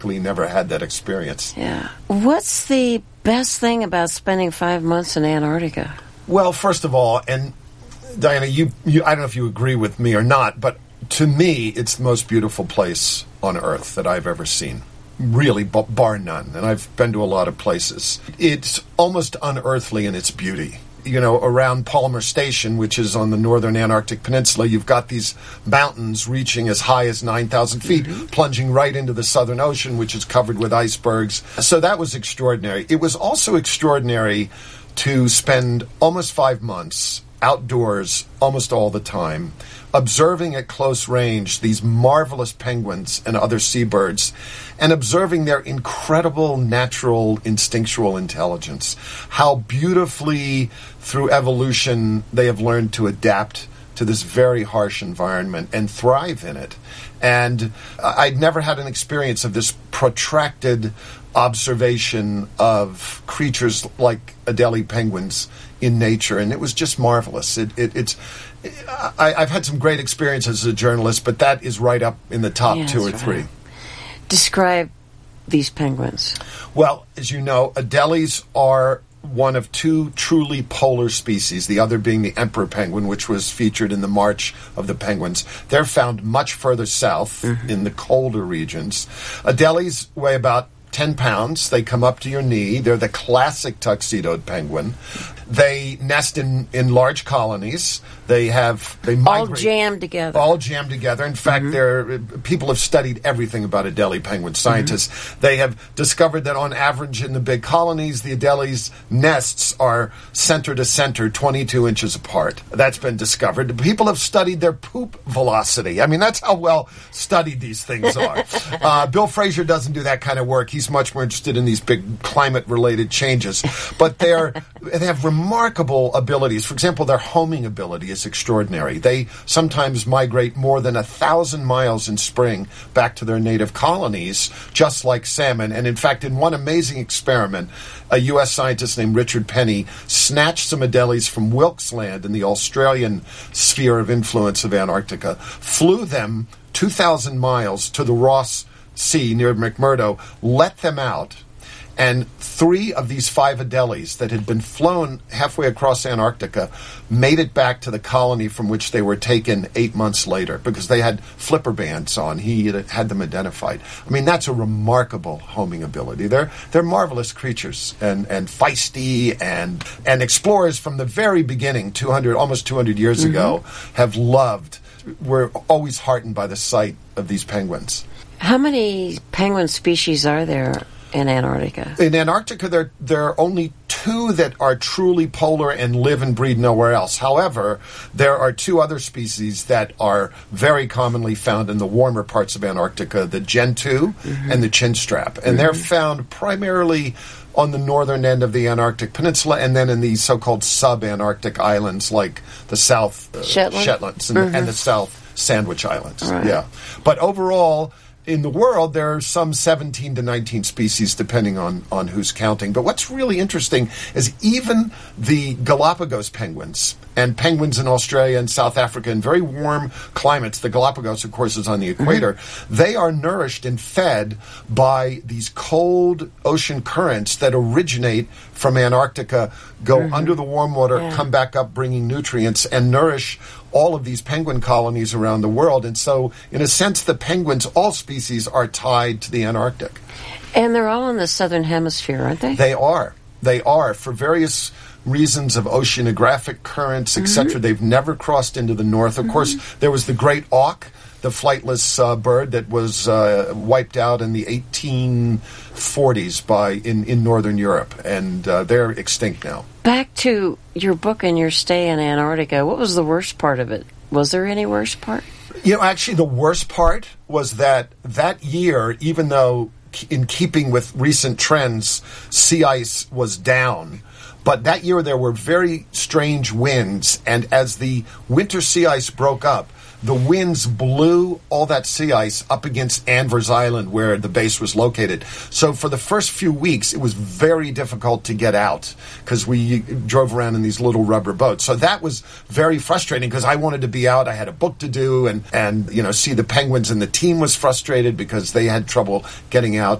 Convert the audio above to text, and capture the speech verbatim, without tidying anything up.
never had that experience. Yeah. What's the best thing about spending five months in Antarctica? Well, first of all, and Diana, you, you I don't know if you agree with me or not, but to me, it's the most beautiful place on Earth that I've ever seen. Really, bar none. And I've been to a lot of places. It's almost unearthly in its beauty. You know, around Palmer Station, which is on the northern Antarctic Peninsula, you've got these mountains reaching as high as nine thousand feet, mm-hmm. plunging right into the Southern Ocean, which is covered with icebergs. So that was extraordinary. It was also extraordinary to spend almost five months outdoors almost all the time, observing at close range these marvelous penguins and other seabirds, and observing their incredible natural instinctual intelligence, how beautifully through evolution they have learned to adapt to this very harsh environment and thrive in it. And I'd never had an experience of this protracted observation of creatures like Adelie penguins in nature, and it was just marvelous. It, it, it's I, I've had some great experiences as a journalist, but that is right up in the top yeah, two or right. three. Describe these penguins. Well, as you know, Adelies are one of two truly polar species, the other being the emperor penguin, which was featured in the March of the Penguins. They're found much further south mm-hmm. in the colder regions. Adelies weigh about ten pounds. They come up to your knee. They're the classic tuxedoed penguin. They nest in, in large colonies. They have they migrate, all jammed together. All jammed together. In fact, mm-hmm. they're, people have studied everything about Adelie penguins. Scientists mm-hmm. they have discovered that on average in the big colonies, the Adelies nests are center to center, twenty-two inches apart. That's been discovered. People have studied their poop velocity. I mean, that's how well studied these things are. uh, Bill Fraser doesn't do that kind of work. He's much more interested in these big climate-related changes. But they're they have remarkable abilities. For example, their homing ability is extraordinary. They sometimes migrate more than a thousand miles in spring back to their native colonies, just like salmon. And in fact, in one amazing experiment, a U S scientist named Richard Penny snatched some Adelies from Wilkes Land in the Australian sphere of influence of Antarctica, flew them two thousand miles to the Ross Sea near McMurdo, let them out, and three of these five Adelies that had been flown halfway across Antarctica made it back to the colony from which they were taken eight months later because they had flipper bands on. He had them identified. I mean, that's a remarkable homing ability. They're they're marvelous creatures and, and feisty, and and explorers from the very beginning, two hundred almost two hundred years mm-hmm. ago, have loved, were always heartened by the sight of these penguins. How many penguin species are there in Antarctica? In Antarctica, there, there are only two that are truly polar and live and breed nowhere else. However, there are two other species that are very commonly found in the warmer parts of Antarctica, the gentoo mm-hmm. and the chinstrap. And mm-hmm. they're found primarily on the northern end of the Antarctic Peninsula and then in the so-called sub-Antarctic islands like the South uh, Shetland? Shetlands and, mm-hmm. and the South Sandwich Islands. Right. Yeah. But overall, in the world, there are some seventeen to nineteen species, depending on, on who's counting. But what's really interesting is even the Galapagos penguins and penguins in Australia and South Africa in very warm climates, the Galapagos, of course, is on the equator, mm-hmm. they are nourished and fed by these cold ocean currents that originate from Antarctica, go mm-hmm. under the warm water, yeah. come back up bringing nutrients, and nourish all of these penguin colonies around the world. And so, in a sense, the penguins, all species, are tied to the Antarctic. And they're all in the southern hemisphere, aren't they? They are. They are. For various reasons of oceanographic currents, et cetera, mm-hmm. they've never crossed into the north. Of mm-hmm. course, there was the great auk, the flightless uh, bird that was uh, wiped out in the eighteen forties by in, in northern Europe, and uh, they're extinct now. Back to your book and your stay in Antarctica, what was the worst part of it? Was there any worst part? You know, actually, the worst part was that that year, even though in keeping with recent trends, sea ice was down, but that year there were very strange winds, and as the winter sea ice broke up, the winds blew all that sea ice up against Anvers Island where the base was located. So for the first few weeks, it was very difficult to get out because we drove around in these little rubber boats. So that was very frustrating because I wanted to be out. I had a book to do and, and, you know, see the penguins, and the team was frustrated because they had trouble getting out.